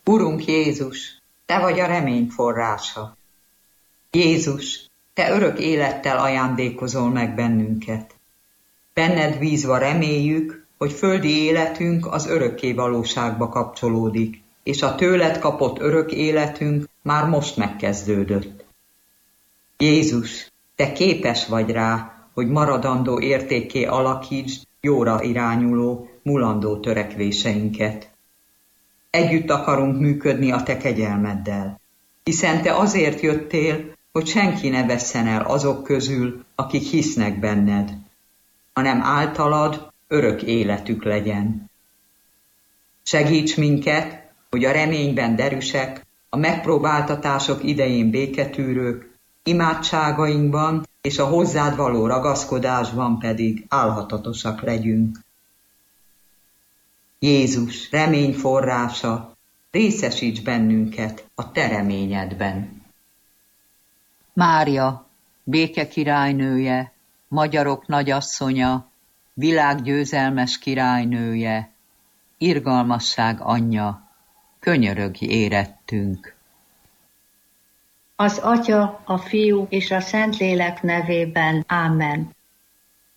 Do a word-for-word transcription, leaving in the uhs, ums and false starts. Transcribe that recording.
Urunk Jézus, Te vagy a remény forrása. Jézus, Te örök élettel ajándékozol meg bennünket. Benned bízva reméljük, hogy földi életünk az örökké valóságba kapcsolódik, és a tőled kapott örök életünk már most megkezdődött. Jézus, Te képes vagy rá, hogy maradandó értékké alakítsd jóra irányuló, mulandó törekvéseinket. Együtt akarunk működni a Te kegyelmeddel, hiszen Te azért jöttél, hogy senki ne vesszen el azok közül, akik hisznek benned, hanem általad örök életük legyen. Segíts minket, hogy a reményben derűsek, a megpróbáltatások idején béketűrők, imádságainkban és a hozzád való ragaszkodásban pedig álhatatosak legyünk. Jézus, remény forrása, részesíts bennünket a Te reményedben. Mária, béke királynője, magyarok nagyasszonya, világ győzelmes királynője, irgalmasság anyja, könyörögj érettünk. Az Atya, a Fiú és a Szentlélek nevében. Ámen.